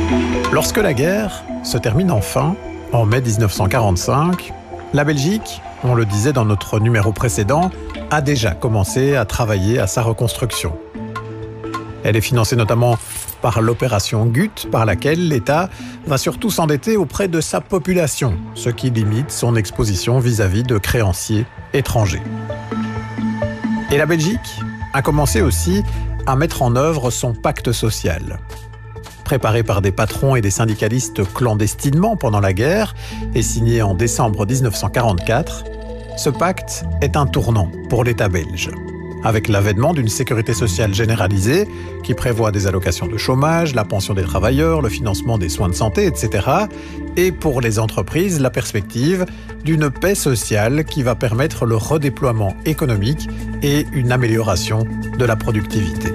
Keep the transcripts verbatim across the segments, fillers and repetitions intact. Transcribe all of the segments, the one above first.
Lorsque la guerre se termine enfin, en mai dix-neuf cent quarante-cinq, la Belgique, on le disait dans notre numéro précédent, a déjà commencé à travailler à sa reconstruction. Elle est financée notamment par l'opération Gut, par laquelle l'État va surtout s'endetter auprès de sa population, ce qui limite son exposition vis-à-vis de créanciers étrangers. Et la Belgique a commencé aussi à mettre en œuvre son pacte social. Préparé par des patrons et des syndicalistes clandestinement pendant la guerre et signé en décembre dix-neuf cent quarante-quatre, ce pacte est un tournant pour l'État belge. Avec l'avènement d'une sécurité sociale généralisée qui prévoit des allocations de chômage, la pension des travailleurs, le financement des soins de santé, et cetera. Et pour les entreprises, la perspective d'une paix sociale qui va permettre le redéploiement économique et une amélioration de la productivité.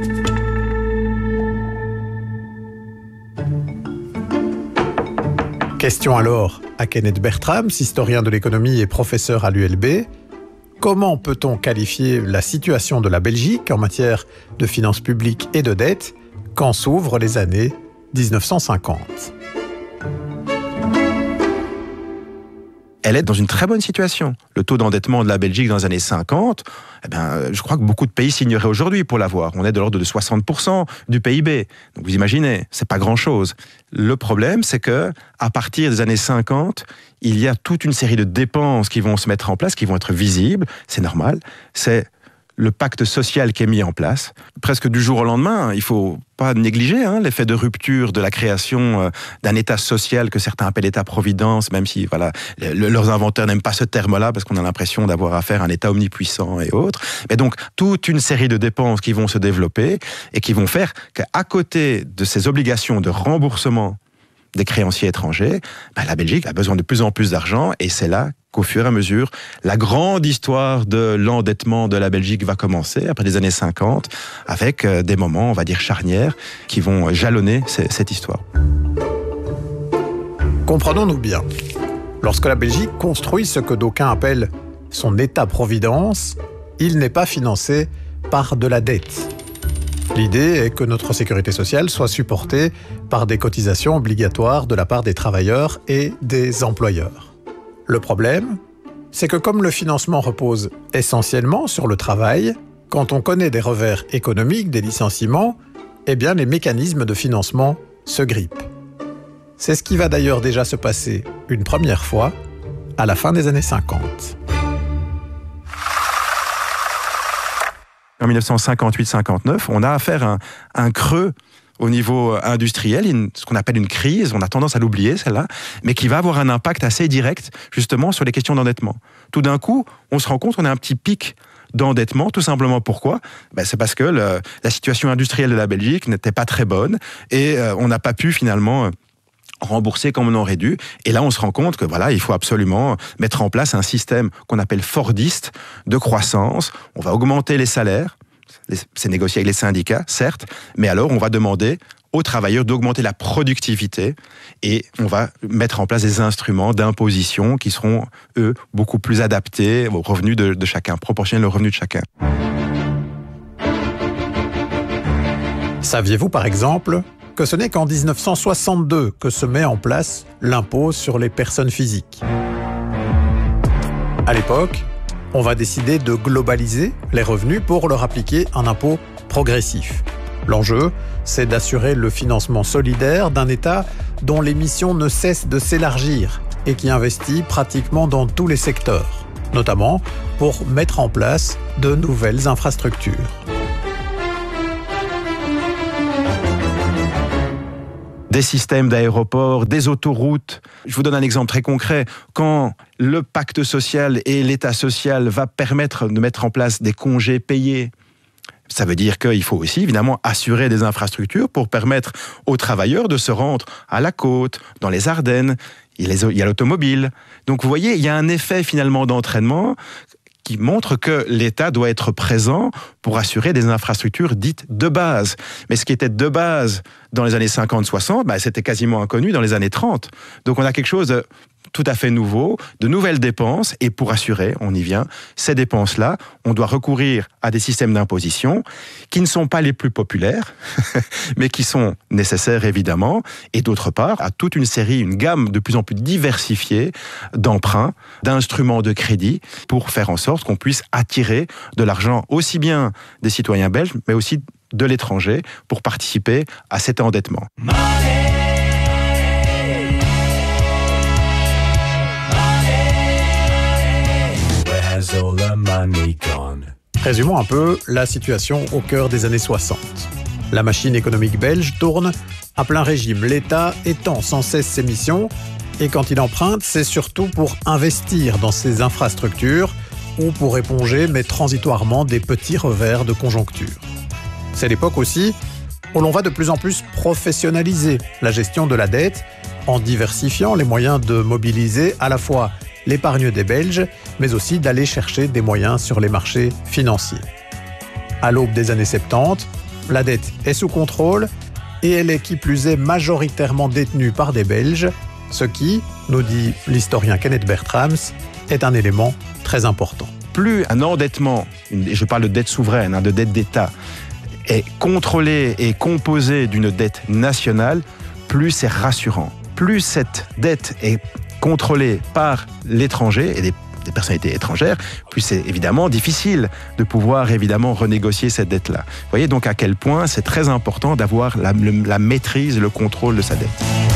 Question alors à Kenneth Bertrams, historien de l'économie et professeur à l'U L B. Comment peut-on qualifier la situation de la Belgique en matière de finances publiques et de dette quand s'ouvrent les années dix-neuf cent cinquante ? Elle est dans une très bonne situation. Le taux d'endettement de la Belgique dans les années cinquante, eh bien, je crois que beaucoup de pays signeraient aujourd'hui pour l'avoir. On est de l'ordre de soixante pour cent du P I B. Donc vous imaginez, c'est pas grand-chose. Le problème, c'est que à partir des années cinquante, il y a toute une série de dépenses qui vont se mettre en place, qui vont être visibles. C'est normal. C'est le pacte social qui est mis en place. Presque du jour au lendemain, il ne faut pas négliger hein, l'effet de rupture de la création euh, d'un État social que certains appellent État-providence, même si voilà, le, leurs inventeurs n'aiment pas ce terme-là parce qu'on a l'impression d'avoir affaire à un État omnipuissant et autres. Mais donc, toute une série de dépenses qui vont se développer et qui vont faire qu'à côté de ces obligations de remboursement des créanciers étrangers, ben, la Belgique a besoin de plus en plus d'argent et c'est là qu'au fur et à mesure, la grande histoire de l'endettement de la Belgique va commencer après les années cinquante, avec des moments, on va dire, charnières, qui vont jalonner cette histoire. Comprenons-nous bien. Lorsque la Belgique construit ce que d'aucuns appellent son État-providence, il n'est pas financé par de la dette. L'idée est que notre sécurité sociale soit supportée par des cotisations obligatoires de la part des travailleurs et des employeurs. Le problème, c'est que comme le financement repose essentiellement sur le travail, quand on connaît des revers économiques, des licenciements, eh bien les mécanismes de financement se grippent. C'est ce qui va d'ailleurs déjà se passer une première fois à la fin des années cinquante. En dix-neuf cent cinquante-huit cinquante-neuf, on a affaire à un, un creux au niveau industriel, une, ce qu'on appelle une crise, on a tendance à l'oublier celle-là, mais qui va avoir un impact assez direct justement sur les questions d'endettement. Tout d'un coup, on se rend compte qu'on a un petit pic d'endettement, tout simplement pourquoi ? Ben, c'est parce que le, la situation industrielle de la Belgique n'était pas très bonne et euh, on n'a pas pu finalement... Euh, rembourser comme on aurait dû. Et là, on se rend compte que voilà, il faut absolument mettre en place un système qu'on appelle fordiste de croissance. On va augmenter les salaires. C'est négocié avec les syndicats, certes, mais alors on va demander aux travailleurs d'augmenter la productivité et on va mettre en place des instruments d'imposition qui seront, eux, beaucoup plus adaptés aux revenus de, de chacun, proportionnels aux revenus de chacun. Saviez-vous, par exemple, que ce n'est qu'en dix-neuf cent soixante-deux que se met en place l'impôt sur les personnes physiques. À l'époque, on va décider de globaliser les revenus pour leur appliquer un impôt progressif. L'enjeu, c'est d'assurer le financement solidaire d'un État dont les missions ne cessent de s'élargir et qui investit pratiquement dans tous les secteurs, notamment pour mettre en place de nouvelles infrastructures. Des systèmes d'aéroports, des autoroutes. Je vous donne un exemple très concret. Quand le pacte social et l'État social va permettre de mettre en place des congés payés, ça veut dire qu'il faut aussi évidemment assurer des infrastructures pour permettre aux travailleurs de se rendre à la côte, dans les Ardennes, il y a l'automobile. Donc vous voyez, il y a un effet finalement d'entraînement qui montre que l'État doit être présent pour assurer des infrastructures dites de base. Mais ce qui était de base dans les années cinquante soixante, bah, c'était quasiment inconnu dans les années trente. Donc on a quelque chose de tout à fait nouveau, de nouvelles dépenses, et pour assurer, on y vient, ces dépenses-là, on doit recourir à des systèmes d'imposition qui ne sont pas les plus populaires, mais qui sont nécessaires évidemment, et d'autre part, à toute une série, une gamme de plus en plus diversifiée d'emprunts, d'instruments de crédit, pour faire en sorte qu'on puisse attirer de l'argent aussi bien des citoyens belges, mais aussi de l'étranger, pour participer à cet endettement. Résumons un peu la situation au cœur des années soixante. La machine économique belge tourne à plein régime, l'État étend sans cesse ses missions, et quand il emprunte, c'est surtout pour investir dans ses infrastructures ou pour éponger, mais transitoirement, des petits revers de conjoncture. C'est l'époque aussi où l'on va de plus en plus professionnaliser la gestion de la dette en diversifiant les moyens de mobiliser à la fois l'épargne des Belges, mais aussi d'aller chercher des moyens sur les marchés financiers. À l'aube des années soixante-dix, la dette est sous contrôle et elle est qui plus est majoritairement détenue par des Belges, ce qui, nous dit l'historien Kenneth Bertrams, est un élément très important. Plus un endettement, et je parle de dette souveraine, hein, de dette d'État, est contrôlé et composé d'une dette nationale, plus c'est rassurant. Plus cette dette est contrôlée par l'étranger et des, des personnalités étrangères, plus c'est évidemment difficile de pouvoir évidemment renégocier cette dette-là. Vous voyez donc à quel point c'est très important d'avoir la, le, la maîtrise, le contrôle de sa dette.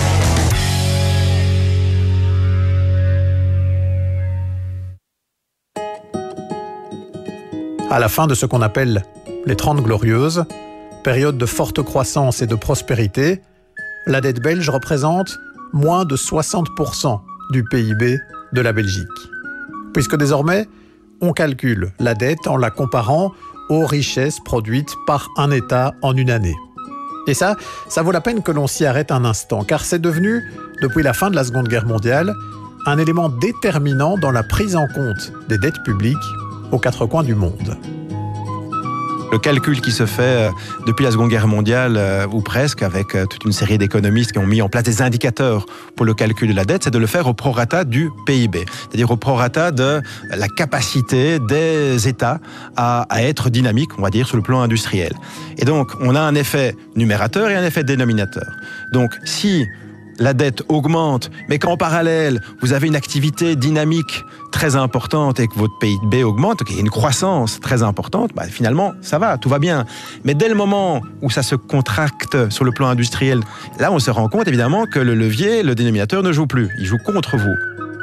À la fin de ce qu'on appelle les Trente Glorieuses, période de forte croissance et de prospérité, la dette belge représente moins de soixante pour cent du P I B de la Belgique. Puisque désormais, on calcule la dette en la comparant aux richesses produites par un État en une année. Et ça, ça vaut la peine que l'on s'y arrête un instant, car c'est devenu, depuis la fin de la Seconde Guerre mondiale, un élément déterminant dans la prise en compte des dettes publiques aux quatre coins du monde. Le calcul qui se fait depuis la Seconde Guerre mondiale, euh, ou presque, avec euh, toute une série d'économistes qui ont mis en place des indicateurs pour le calcul de la dette, c'est de le faire au prorata du P I B, c'est-à-dire au prorata de la capacité des États à, à être dynamiques, on va dire, sur le plan industriel. Et donc, on a un effet numérateur et un effet dénominateur. Donc, si la dette augmente, mais qu'en parallèle, vous avez une activité dynamique très importante et que votre P I B augmente, qu'il y a une croissance très importante, bah finalement, ça va, tout va bien. Mais dès le moment où ça se contracte sur le plan industriel, là, on se rend compte évidemment que le levier, le dénominateur ne joue plus. Il joue contre vous.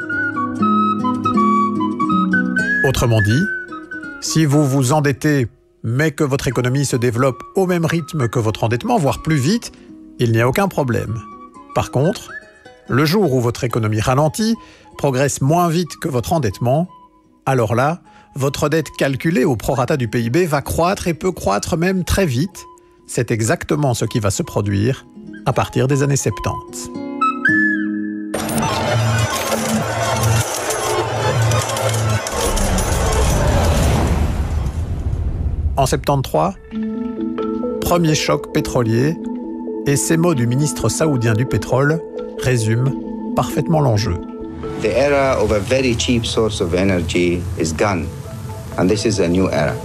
Autrement dit, si vous vous endettez, mais que votre économie se développe au même rythme que votre endettement, voire plus vite, il n'y a aucun problème. Par contre, le jour où votre économie ralentit, progresse moins vite que votre endettement, alors là, votre dette calculée au prorata du P I B va croître et peut croître même très vite. C'est exactement ce qui va se produire à partir des années soixante-dix. En soixante-treize, premier choc pétrolier, et ces mots du ministre saoudien du pétrole résument parfaitement l'enjeu. The era of a very cheap source of energy is gone, and this is a new era.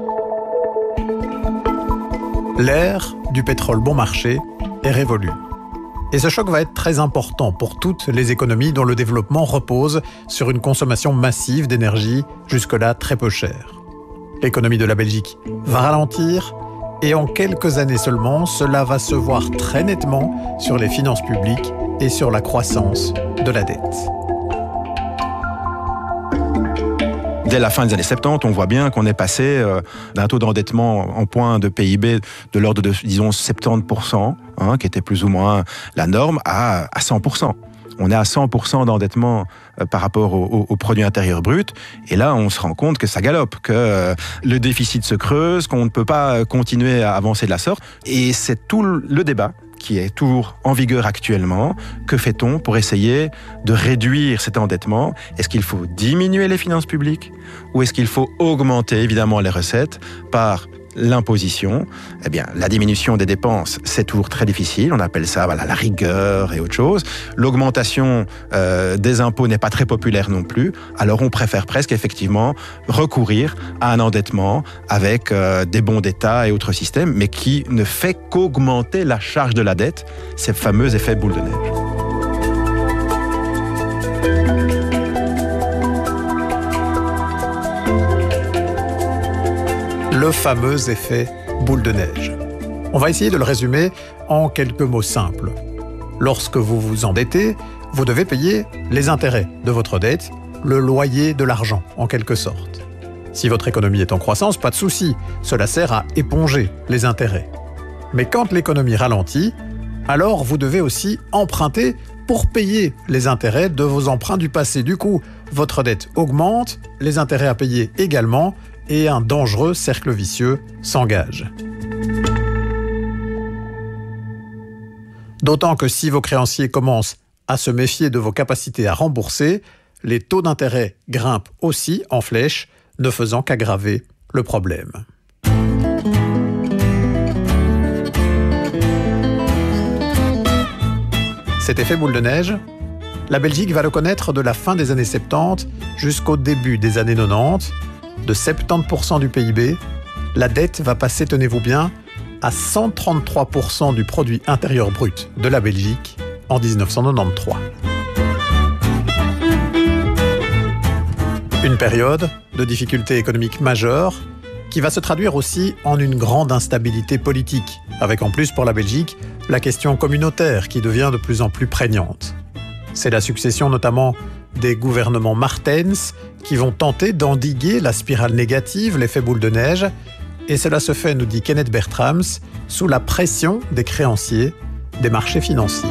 L'ère du pétrole bon marché est révolue. Et ce choc va être très important pour toutes les économies dont le développement repose sur une consommation massive d'énergie, jusque-là très peu chère. L'économie de la Belgique va ralentir, et en quelques années seulement, cela va se voir très nettement sur les finances publiques et sur la croissance de la dette. Dès la fin des années soixante-dix, on voit bien qu'on est passé euh, d'un taux d'endettement en point de P I B de l'ordre de, disons, soixante-dix pour cent, hein, qui était plus ou moins la norme, à, à cent pour cent. On est à cent pour cent d'endettement euh, par rapport au, au, au produit intérieur brut. Et là, on se rend compte que ça galope, que euh, le déficit se creuse, qu'on ne peut pas continuer à avancer de la sorte. Et c'est tout le débat qui est toujours en vigueur actuellement. Que fait-on pour essayer de réduire cet endettement? Est-ce qu'il faut diminuer les finances publiques ou est-ce qu'il faut augmenter évidemment les recettes par l'imposition, eh bien, la diminution des dépenses, c'est toujours très difficile. On appelle ça voilà, la rigueur et autre chose. L'augmentation euh, des impôts n'est pas très populaire non plus. Alors, on préfère presque effectivement recourir à un endettement avec euh, des bons d'État et autres systèmes, mais qui ne fait qu'augmenter la charge de la dette, ces fameux effets boule de neige. Le fameux effet boule de neige. On va essayer de le résumer en quelques mots simples. Lorsque vous vous endettez, vous devez payer les intérêts de votre dette, le loyer de l'argent, en quelque sorte. Si votre économie est en croissance, pas de souci, cela sert à éponger les intérêts. Mais quand l'économie ralentit, alors vous devez aussi emprunter pour payer les intérêts de vos emprunts du passé. Du coup, votre dette augmente, les intérêts à payer également, et un dangereux cercle vicieux s'engage. D'autant que si vos créanciers commencent à se méfier de vos capacités à rembourser, les taux d'intérêt grimpent aussi en flèche, ne faisant qu'aggraver le problème. Cet effet boule de neige, la Belgique va le connaître de la fin des années soixante-dix jusqu'au début des années quatre-vingt-dix. De soixante-dix pour cent du P I B, la dette va passer, tenez-vous bien, à cent trente-trois pour cent du produit intérieur brut de la Belgique en dix-neuf cent quatre-vingt-treize. Une période de difficultés économiques majeures qui va se traduire aussi en une grande instabilité politique, avec en plus pour la Belgique la question communautaire qui devient de plus en plus prégnante. C'est la succession notamment des gouvernements Martens qui vont tenter d'endiguer la spirale négative, l'effet boule de neige, et cela se fait, nous dit Kenneth Bertrams, sous la pression des créanciers des marchés financiers.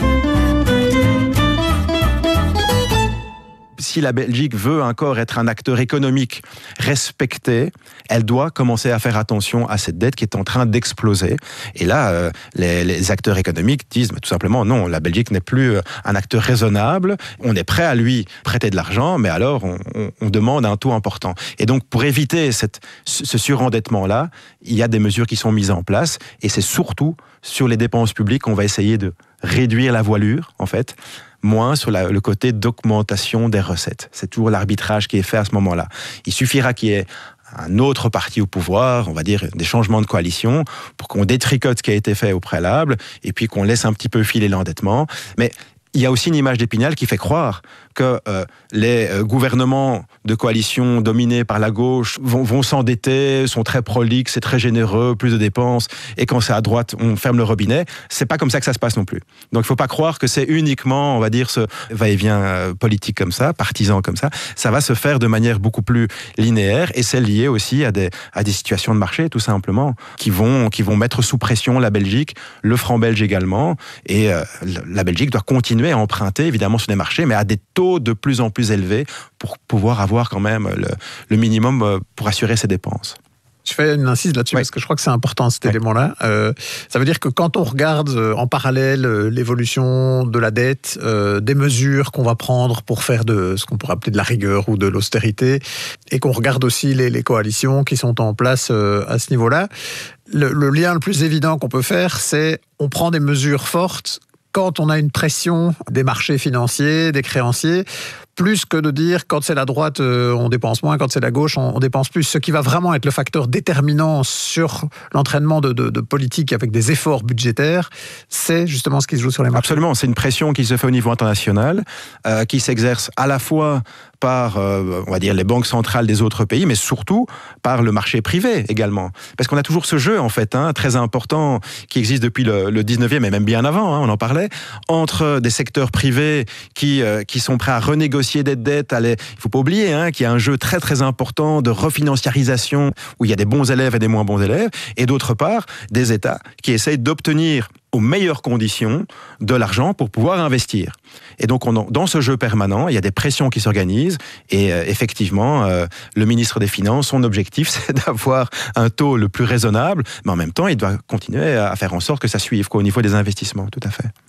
Si la Belgique veut encore être un acteur économique respecté, elle doit commencer à faire attention à cette dette qui est en train d'exploser. Et là, euh, les, les acteurs économiques disent mais tout simplement non, la Belgique n'est plus un acteur raisonnable, on est prêt à lui prêter de l'argent, mais alors on, on, on demande un taux important. Et donc pour éviter cette, ce surendettement-là, il y a des mesures qui sont mises en place, et c'est surtout sur les dépenses publiques qu'on va essayer de réduire la voilure, en fait, moins sur la, le côté d'augmentation des recettes. C'est toujours l'arbitrage qui est fait à ce moment-là. Il suffira qu'il y ait un autre parti au pouvoir, on va dire des changements de coalition, pour qu'on détricote ce qui a été fait au préalable, et puis qu'on laisse un petit peu filer l'endettement. Mais il y a aussi une image d'Épinal qui fait croire que euh, les euh, gouvernements de coalition dominés par la gauche vont, vont s'endetter, sont très prolixes, c'est très généreux, plus de dépenses, et quand c'est à droite, on ferme le robinet. C'est pas comme ça que ça se passe non plus. Donc il faut pas croire que c'est uniquement, on va dire, ce va-et-vient euh, politique comme ça, partisan comme ça. Ça va se faire de manière beaucoup plus linéaire, et c'est lié aussi à des, à des situations de marché, tout simplement, qui vont, qui vont mettre sous pression la Belgique, le franc belge également, et euh, la Belgique doit continuer à emprunter, évidemment, sur les marchés, mais à des taux de plus en plus élevés pour pouvoir avoir quand même le, le minimum pour assurer ses dépenses. Je fais une incise là-dessus, oui, parce que je crois que c'est important cet oui. élément-là. Euh, ça veut dire que quand on regarde en parallèle l'évolution de la dette, euh, des mesures qu'on va prendre pour faire de ce qu'on pourrait appeler de la rigueur ou de l'austérité, et qu'on regarde aussi les, les coalitions qui sont en place euh, à ce niveau-là, le, le lien le plus évident qu'on peut faire, c'est on prend des mesures fortes quand on a une pression des marchés financiers, des créanciers, plus que de dire quand c'est la droite, euh, on dépense moins, quand c'est la gauche, on, on dépense plus. Ce qui va vraiment être le facteur déterminant sur l'entraînement de, de, de politique avec des efforts budgétaires, c'est justement ce qui se joue sur les marchés. Absolument, c'est une pression qui se fait au niveau international, euh, qui s'exerce à la fois par, euh, on va dire, les banques centrales des autres pays, mais surtout par le marché privé également. Parce qu'on a toujours ce jeu, en fait, hein, très important, qui existe depuis le, le dix-neuvième, et même bien avant, hein, on en parlait, entre des secteurs privés qui, euh, qui sont prêts à renégocier des dettes. Il ne faut pas oublier hein, qu'il y a un jeu très très important de refinanciarisation, où il y a des bons élèves et des moins bons élèves, et d'autre part, des États qui essayent d'obtenir aux meilleures conditions de l'argent pour pouvoir investir. Et donc, on, dans ce jeu permanent, il y a des pressions qui s'organisent, et euh, effectivement, euh, le ministre des Finances, son objectif, c'est d'avoir un taux le plus raisonnable, mais en même temps, il doit continuer à faire en sorte que ça suive quoi, au niveau des investissements, tout à fait.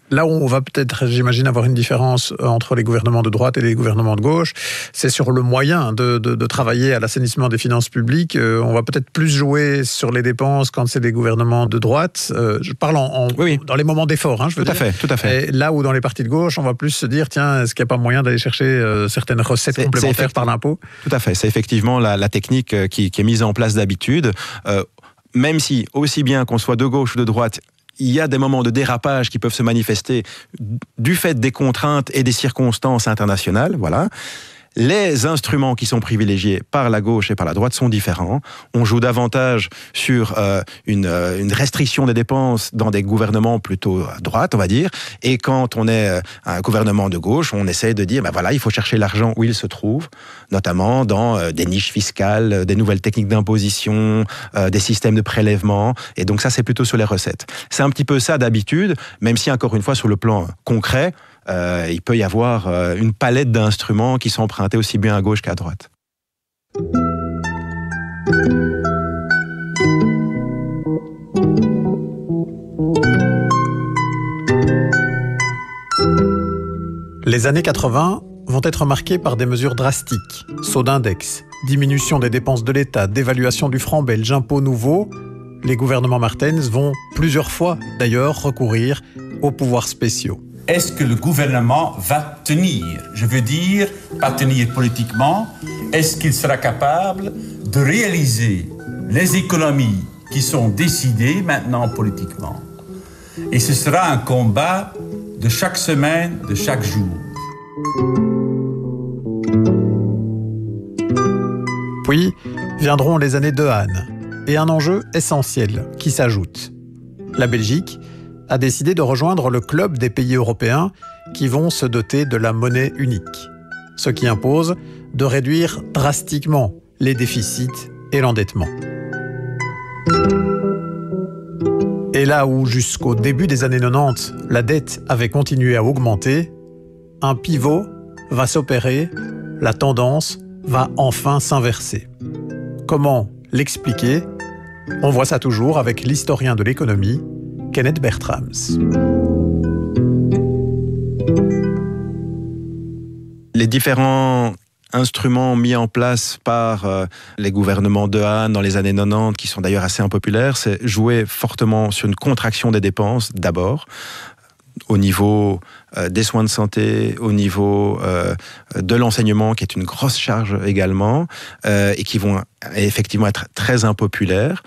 Là où on va peut-être, j'imagine, avoir une différence entre les gouvernements de droite et les gouvernements de gauche, c'est sur le moyen de, de, de travailler à l'assainissement des finances publiques. Euh, on va peut-être plus jouer sur les dépenses quand c'est des gouvernements de droite. Euh, je parle en, en, oui, oui. dans les moments d'effort, hein, je veux tout dire. à fait, tout à fait. Et là où dans les partis de gauche, on va plus se dire, tiens, est-ce qu'il n'y a pas moyen d'aller chercher euh, certaines recettes c'est, complémentaires c'est par l'impôt ? Tout à fait, c'est effectivement la, la technique qui, qui est mise en place d'habitude. Euh, même si, aussi bien qu'on soit de gauche ou de droite, il y a des moments de dérapage qui peuvent se manifester du fait des contraintes et des circonstances internationales, voilà. Les instruments qui sont privilégiés par la gauche et par la droite sont différents. On joue davantage sur euh, une, euh, une restriction des dépenses dans des gouvernements plutôt à droite, on va dire. Et quand on est un gouvernement de gauche, on essaie de dire, ben voilà, il faut chercher l'argent où il se trouve, notamment dans euh, des niches fiscales, des nouvelles techniques d'imposition, euh, des systèmes de prélèvement. Et donc ça, c'est plutôt sur les recettes. C'est un petit peu ça d'habitude, même si, encore une fois, sur le plan concret, Euh, il peut y avoir euh, une palette d'instruments qui sont empruntés aussi bien à gauche qu'à droite. Les années quatre-vingts vont être marquées par des mesures drastiques. Saut d'index, diminution des dépenses de l'État, dévaluation du franc belge, impôts nouveaux. Les gouvernements Martens vont plusieurs fois d'ailleurs recourir aux pouvoirs spéciaux. Est-ce que le gouvernement va tenir? Je veux dire, pas tenir politiquement. Est-ce qu'il sera capable de réaliser les économies qui sont décidées maintenant politiquement? Et ce sera un combat de chaque semaine, de chaque jour. Puis viendront les années de Han et un enjeu essentiel qui s'ajoute. La Belgique a décidé de rejoindre le club des pays européens qui vont se doter de la monnaie unique, ce qui impose de réduire drastiquement les déficits et l'endettement. Et là où jusqu'au début des années quatre-vingt-dix, la dette avait continué à augmenter, un pivot va s'opérer, la tendance va enfin s'inverser. Comment l'expliquer ? On voit ça toujours avec l'historien de l'économie, Kenneth Bertrams. Les différents instruments mis en place par euh, les gouvernements de Han dans les années quatre-vingt-dix, qui sont d'ailleurs assez impopulaires, c'est jouer fortement sur une contraction des dépenses d'abord, au niveau euh, des soins de santé, au niveau euh, de l'enseignement, qui est une grosse charge également, euh, et qui vont effectivement être très impopulaires.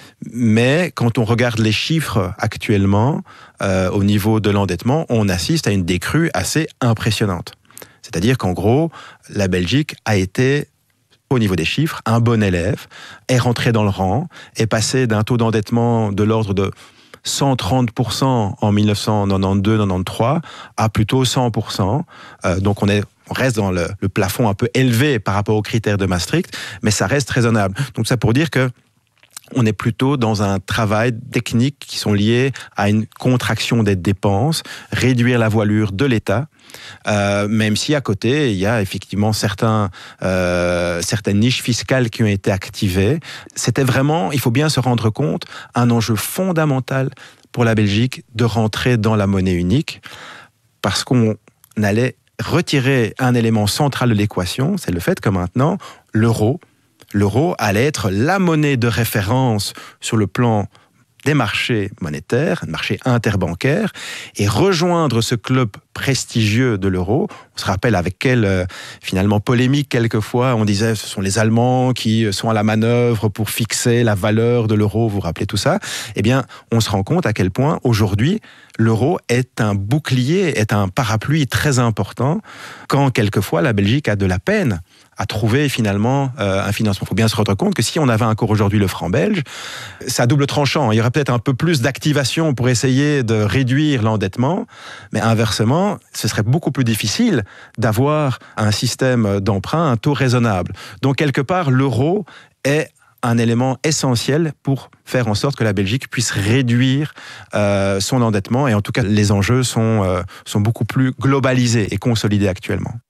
Mais quand on regarde les chiffres actuellement, euh, au niveau de l'endettement, on assiste à une décrue assez impressionnante. C'est-à-dire qu'en gros, la Belgique a été, au niveau des chiffres, un bon élève, est rentré dans le rang, est passé d'un taux d'endettement de l'ordre de cent trente pour cent en dix-neuf cent quatre-vingt-deux quatre-vingt-treize à plutôt cent pour cent. Euh, donc on est On reste dans le, le plafond un peu élevé par rapport aux critères de Maastricht, mais ça reste raisonnable. Donc ça pour dire que on est plutôt dans un travail technique qui sont liés à une contraction des dépenses, réduire la voilure de l'État, euh, même si à côté, il y a effectivement certains, euh, certaines niches fiscales qui ont été activées. C'était vraiment, il faut bien se rendre compte, un enjeu fondamental pour la Belgique de rentrer dans la monnaie unique, parce qu'on allait retirer un élément central de l'équation, c'est le fait que maintenant, l'euro, L'euro allait être la monnaie de référence sur le plan des marchés monétaires, marchés interbancaires, et rejoindre ce club prestigieux de l'euro. On se rappelle avec quelle, euh, finalement, polémique, quelquefois, on disait ce sont les Allemands qui sont à la manœuvre pour fixer la valeur de l'euro, vous vous rappelez tout ça? Eh bien, on se rend compte à quel point, aujourd'hui, l'euro est un bouclier, est un parapluie très important, quand, quelquefois, la Belgique a de la peine à trouver finalement euh, un financement. Il faut bien se rendre compte que si on avait encore aujourd'hui le franc belge, c'est à double tranchant. Il y aurait peut-être un peu plus d'activation pour essayer de réduire l'endettement, mais inversement, ce serait beaucoup plus difficile d'avoir un système d'emprunt, un taux raisonnable. Donc quelque part, l'euro est un élément essentiel pour faire en sorte que la Belgique puisse réduire euh, son endettement, et en tout cas, les enjeux sont, euh, sont beaucoup plus globalisés et consolidés actuellement.